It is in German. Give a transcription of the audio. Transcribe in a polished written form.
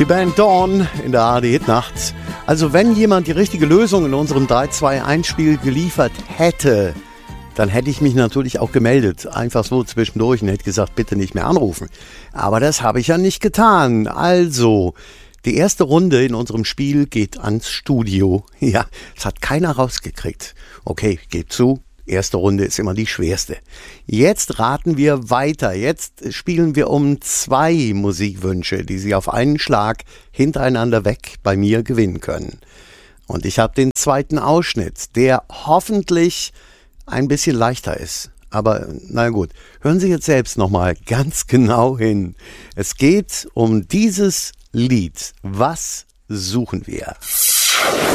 Die Band Dawn in der ARD-Hitnacht. Also wenn jemand die richtige Lösung in unserem 3-2-1-Spiel geliefert hätte, dann hätte ich mich natürlich auch gemeldet. Einfach so zwischendurch und hätte gesagt, bitte nicht mehr anrufen. Aber das habe ich ja nicht getan. Also, die erste Runde in unserem Spiel geht ans Studio. Ja, das hat keiner rausgekriegt. Okay, gebt zu. Erste Runde ist immer die schwerste. Jetzt raten wir weiter. Jetzt spielen wir um 2 Musikwünsche, die Sie auf einen Schlag hintereinander weg bei mir gewinnen können. Und ich habe den zweiten Ausschnitt, der hoffentlich ein bisschen leichter ist. Aber na gut, hören Sie jetzt selbst nochmal ganz genau hin. Es geht um dieses Lied. Was suchen wir?